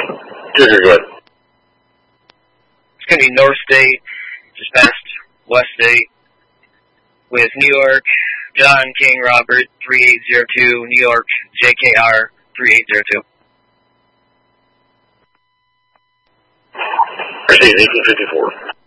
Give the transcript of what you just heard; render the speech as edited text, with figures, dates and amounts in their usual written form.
Good. It's going to be North State, just past West State, with New York, John King Robert, 3802, New York, JKR, 3802. Proceed, 1854.